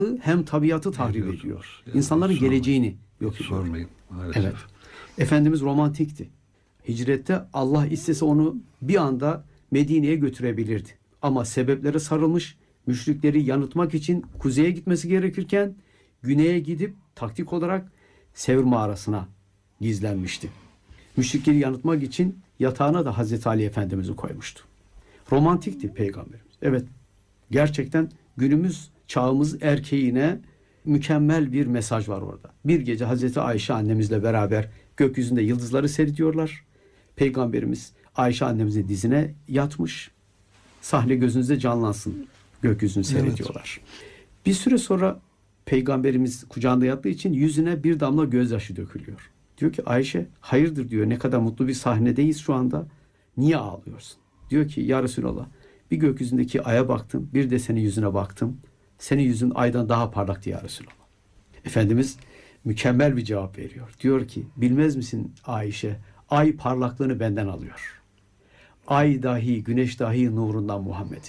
hem tabiatı tahrip ediyor. İnsanların geleceğini yok ediyor. Sormayın. Maalesef. Evet. Efendimiz romantikti. Hicrette Allah istese onu bir anda Medine'ye götürebilirdi. Ama sebeplere sarılmış, müşrikleri yanıltmak için kuzeye gitmesi gerekirken güneye gidip taktik olarak Sevr mağarasına gizlenmişti. Müşrikleri yanıltmak için yatağına da Hazreti Ali Efendimiz'i koymuştu. Romantikti Peygamberimiz. Evet, gerçekten günümüz çağımız erkeğine mükemmel bir mesaj var orada. Bir gece Hazreti Ayşe annemizle beraber gökyüzünde yıldızları seyrediyorlar. Peygamberimiz Ayşe annemizin dizine yatmış. Sahne gözünüzde canlansın. Gökyüzünü seyrediyorlar. Evet. Bir süre sonra Peygamberimiz kucağında yattığı için yüzüne bir damla gözyaşı dökülüyor. Diyor ki Ayşe, hayırdır diyor, ne kadar mutlu bir sahnedeyiz şu anda. Niye ağlıyorsun? Diyor ki ya Resulallah, bir gökyüzündeki aya baktım, bir de senin yüzüne baktım. Senin yüzün aydan daha parlaktı ya Resulallah. Efendimiz mükemmel bir cevap veriyor. Diyor ki bilmez misin Ayşe, ay parlaklığını benden alıyor. Ay dahi, güneş dahi nurundan Muhammed.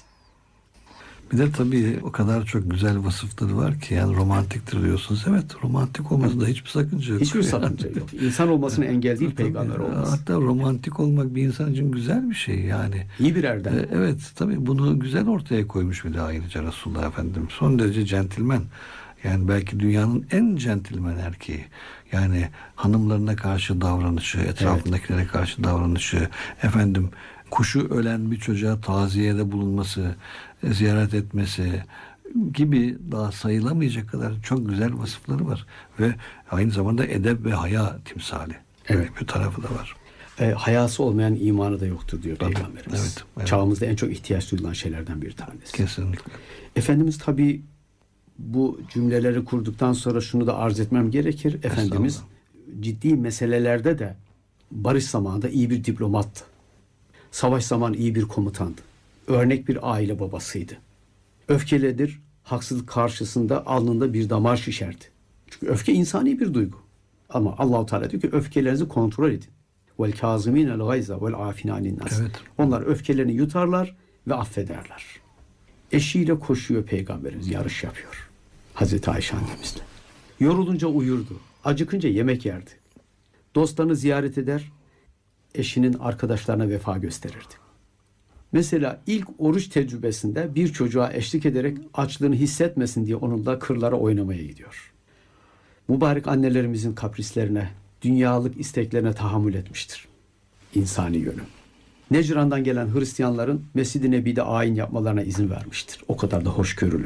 Bir de tabii o kadar çok güzel vasıfları var ki, yani romantiktir diyorsunuz. Evet, romantik olmasında hiçbir sakınca yok. Hiçbir sakınca yok. İnsan olmasına engel değil peygamber olması. Hatta romantik olmak bir insan için güzel bir şey yani. İyi bir erdem. Evet, tabii bunu güzel ortaya koymuş bir de ayrıca Resulullah Efendimiz. Son derece centilmen. Yani belki dünyanın en centilmen erkeği. Yani hanımlarına karşı davranışı, etrafındakilere karşı davranışı, efendim kuşu ölen bir çocuğa taziyede bulunması, ziyaret etmesi gibi daha sayılamayacak kadar çok güzel vasıfları var. Ve aynı zamanda edep ve haya timsali. Evet. Bir tarafı da var. Hayası olmayan imanı da yoktur diyor tabii, Peygamberimiz. Evet. Çağımızda en çok ihtiyaç duyulan şeylerden bir tanesi. Kesinlikle. Efendimiz tabii bu cümleleri kurduktan sonra şunu da arz etmem gerekir. Efendimiz ciddi meselelerde de barış zamanında iyi bir diplomattı. Savaş zamanı iyi bir komutandı. Örnek bir aile babasıydı. Öfkelidir, haksızlık karşısında alnında bir damar şişerdi. Çünkü öfke insani bir duygu. Ama Allah-u Teala diyor ki öfkelerinizi kontrol edin. Vel kâzimînel gayza vel âfînâ anin-nâs. Onlar öfkelerini yutarlar ve affederler. Eşiyle koşuyor Peygamberimiz, yarış yapıyor. Hazreti Ayşe annemizle. Yorulunca uyurdu. Acıkınca yemek yerdi. Dostlarını ziyaret eder, eşinin arkadaşlarına vefa gösterirdi. Mesela ilk oruç tecrübesinde bir çocuğa eşlik ederek açlığını hissetmesin diye onunla kırlara oynamaya gidiyor. Mübarek annelerimizin kaprislerine, dünyalık isteklerine tahammül etmiştir. İnsani yönü. Necran'dan gelen Hristiyanların Mescid-i Nebi'de ayin yapmalarına izin vermiştir. O kadar da hoşgörülü.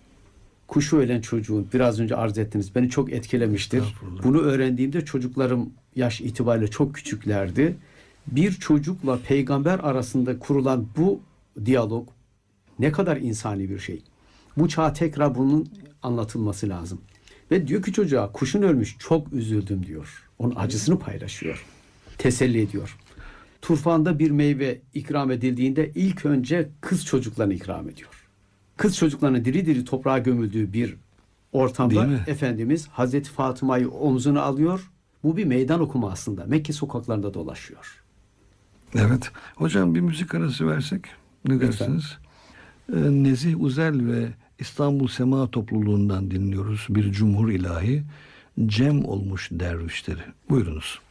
Kuşu ölen çocuğun, biraz önce arz ettiniz, beni çok etkilemiştir. Bunu öğrendiğimde çocuklarım yaş itibariyle çok küçüklerdi. Bir çocukla peygamber arasında kurulan bu diyalog ne kadar insani bir şey. Bu çağa tekrar bunun anlatılması lazım. Ve diyor ki çocuğa, kuşun ölmüş, çok üzüldüm diyor. Onun acısını paylaşıyor. Teselli ediyor. Turfanda bir meyve ikram edildiğinde ilk önce kız çocuklarına ikram ediyor. Kız çocuklarının diri diri toprağa gömüldüğü bir ortamda Efendimiz Hazreti Fatıma'yı omzuna alıyor. Bu bir meydan okuma aslında. Mekke sokaklarında dolaşıyor. Evet. Hocam bir müzik arası versek ne dersiniz? Nezih Uzel ve İstanbul Sema Topluluğundan dinliyoruz. Bir cumhur ilahi, cem olmuş dervişleri. Buyurunuz.